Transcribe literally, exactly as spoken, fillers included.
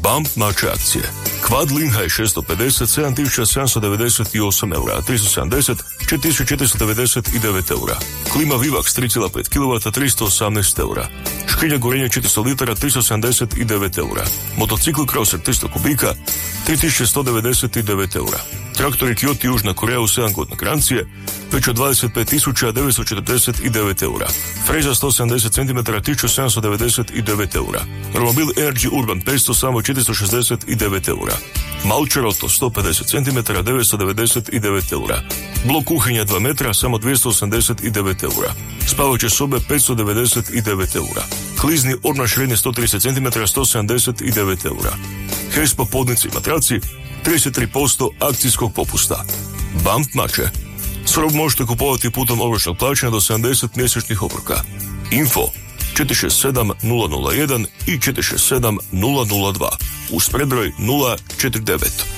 Bump mače akcije. Quad Linhaj šesto pedeset sedam tisuća sedamsto devedeset osam eura, tristo sedamdeset četiri tisuće četiristo devedeset devet eura. Klima Vivax tri zarez pet kilovata tristo osamnaest eura. Škrinja gorenja četiristo litara tristo sedamdeset devet eura. Motocikl Crosser tristo kubika tri tisuće sto devedeset devet eura. Traktori Kyoto Južna Koreja u sedam godina garancije već od dvadeset pet tisuća devetsto četrdeset devet eura. Freza sto sedamdeset centimetara tisuću sedamsto devedeset devet eura. Romobil Energy Urban petsto samo četiristo šezdeset devet eura. Malče Roto sto pedeset centimetara devetsto devedeset devet eura. Blok kuhinja dva metra samo dvjesto osamdeset devet eura. Spavaće sobe petsto devedeset devet eura. Klizni ormaš širine sto trideset centimetara sto sedamdeset devet eura. Hespo podnici i matraci trideset tri posto akcijskog popusta. Bump mače. Sve možete kupovati putem obročnog plaćanja do sedamdeset mjesečnih obroka. Info četiri šest sedam nula nula jedan i četiri šest sedam nula nula dva uz predbroj nula četiri devet.